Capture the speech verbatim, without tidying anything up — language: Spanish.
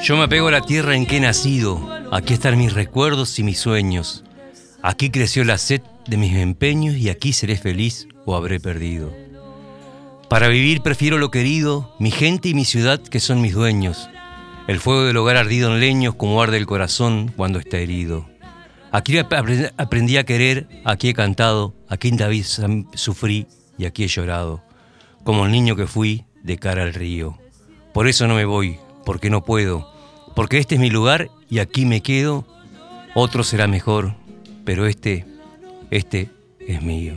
Yo me apego a la tierra en que he nacido, aquí están mis recuerdos y mis sueños. Aquí creció la sed de mis empeños y aquí seré feliz o habré perdido. Para vivir prefiero lo querido, mi gente y mi ciudad que son mis dueños. El fuego del hogar ardido en leños como arde el corazón cuando está herido. Aquí aprendí a querer, aquí he cantado, aquí en David sufrí y aquí he llorado, como el niño que fui de cara al río. Por eso no me voy, porque no puedo, porque este es mi lugar y aquí me quedo. Otro será mejor, pero este, este es mío.